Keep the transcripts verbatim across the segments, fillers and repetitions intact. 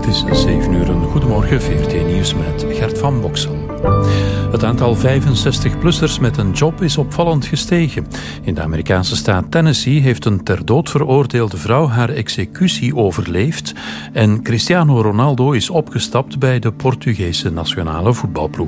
Het is zeven uur. Goedemorgen, V R T Nieuws met Gert van Boksel. Het aantal vijfenzestig-plussers met een job is opvallend gestegen. In de Amerikaanse staat Tennessee heeft een ter dood veroordeelde vrouw haar executie overleefd en Cristiano Ronaldo is opgestapt bij de Portugese nationale voetbalploeg.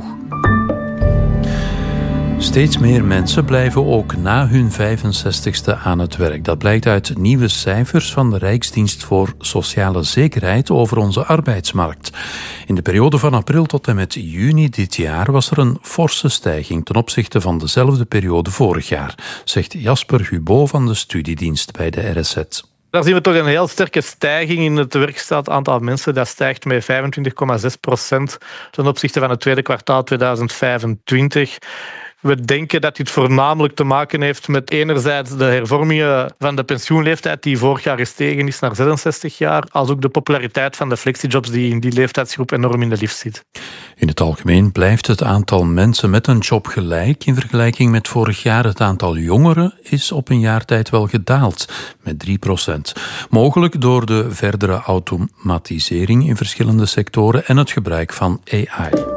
Steeds meer mensen blijven ook na hun vijfenzestigste aan het werk. Dat blijkt uit nieuwe cijfers van de Rijksdienst voor Sociale Zekerheid over onze arbeidsmarkt. In de periode van april tot en met juni dit jaar was er een forse stijging ten opzichte van dezelfde periode vorig jaar, zegt Jasper Hubot van de studiedienst bij de R S Z. Daar zien we toch een heel sterke stijging in het werkstaand aantal mensen. Dat stijgt met vijfentwintig komma zes procent ten opzichte van het tweede kwartaal tweeduizend vijfentwintig. We denken dat dit voornamelijk te maken heeft met enerzijds de hervormingen van de pensioenleeftijd die vorig jaar gestegen is naar zesenzestig jaar, als ook de populariteit van de flexijobs die in die leeftijdsgroep enorm in de lift zit. In het algemeen blijft het aantal mensen met een job gelijk. In vergelijking met vorig jaar het aantal jongeren is op een jaar tijd wel gedaald met drie procent. Mogelijk door de verdere automatisering in verschillende sectoren en het gebruik van A I.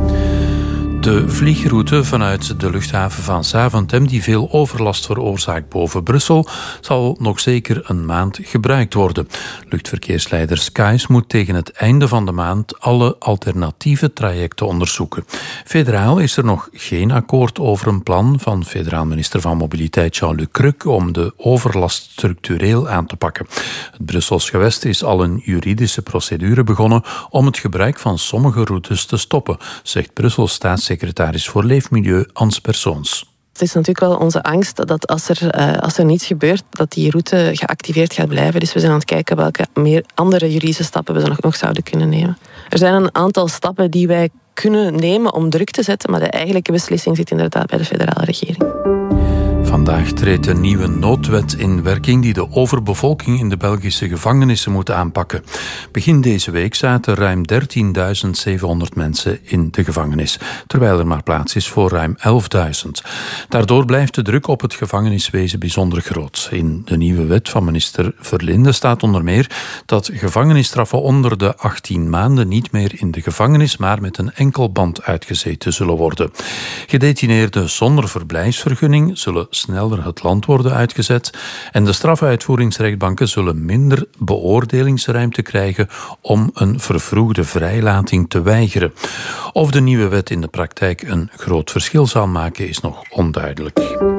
De vliegroute vanuit de luchthaven van Zaventem, die veel overlast veroorzaakt boven Brussel, zal nog zeker een maand gebruikt worden. Luchtverkeersleider Skies moet tegen het einde van de maand alle alternatieve trajecten onderzoeken. Federaal is er nog geen akkoord over een plan van federaal minister van Mobiliteit Jean-Luc Crux om de overlast structureel aan te pakken. Het Brussels gewest is al een juridische procedure begonnen om het gebruik van sommige routes te stoppen, zegt Brussels staatssecretaris secretaris voor Leefmilieu, Ans Persoons. Het is natuurlijk wel onze angst dat als er, uh, als er niets gebeurt, dat die route geactiveerd gaat blijven. Dus we zijn aan het kijken welke meer andere juridische stappen we nog, nog zouden kunnen nemen. Er zijn een aantal stappen die wij kunnen nemen om druk te zetten, maar de eigenlijke beslissing zit inderdaad bij de federale regering. Vandaag treedt een nieuwe noodwet in werking die de overbevolking in de Belgische gevangenissen moet aanpakken. Begin deze week zaten ruim dertienduizend zevenhonderd mensen in de gevangenis, terwijl er maar plaats is voor ruim elfduizend. Daardoor blijft de druk op het gevangeniswezen bijzonder groot. In de nieuwe wet van minister Verlinde staat onder meer dat gevangenisstraffen onder de achttien maanden niet meer in de gevangenis, maar met een enkelband uitgezeten zullen worden. Gedetineerden zonder verblijfsvergunning zullen sneller het land worden uitgezet en de strafuitvoeringsrechtbanken zullen minder beoordelingsruimte krijgen om een vervroegde vrijlating te weigeren. Of de nieuwe wet in de praktijk een groot verschil zal maken is nog onduidelijk.